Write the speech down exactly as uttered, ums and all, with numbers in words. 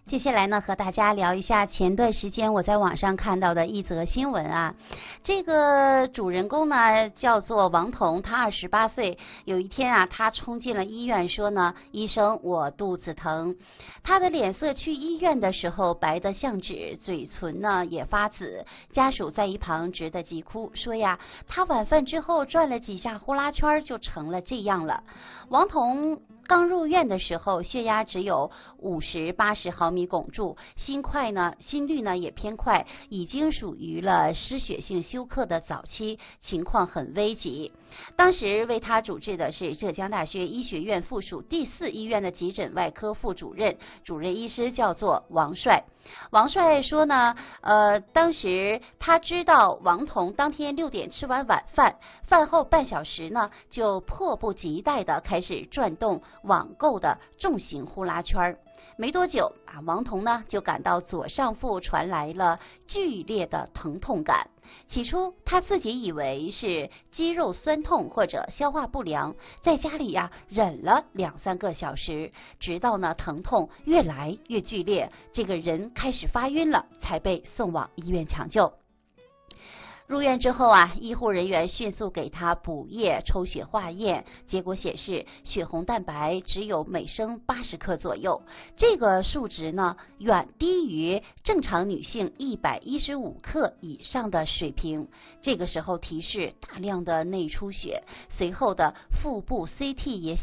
接下来呢，和大家聊一下前段时间我在网上看到的一则新闻啊。这个主人公呢叫做王彤，他二十八岁。有一天啊，他冲进了医院，说呢，医生，我肚子疼。他的脸色去医院的时候白得像纸，嘴唇呢也发紫。家属在一旁直得急哭，说呀，他晚饭之后转了几下呼啦圈就成了这样了。王彤刚入院的时候，血压只有五十八十毫米汞柱，心快呢，心率呢也偏快，已经属于了失血性休克的早期，情况很危急。当时为他主治的是浙江大学医学院附属第四医院的急诊外科副主任，主任医师叫做王帅。王帅说呢，呃，当时他知道王彤当天六点吃完晚饭，饭后半小时呢，就迫不及待的开始转动网购的重型呼啦圈。没多久啊，王彤呢就感到左上腹传来了剧烈的疼痛感。起初他自己以为是肌肉酸痛或者消化不良，在家里呀、啊、忍了两三个小时，直到呢疼痛越来越剧烈，这个人开始发晕了，才被送往医院抢救。入院之后啊，医护人员迅速给他补液、抽血化验，结果显示血红蛋白只有每升八十克左右，这个数值呢远低于正常女性一百一十五克以上的水平。这个时候提示大量的内出血，随后的腹部 C T 也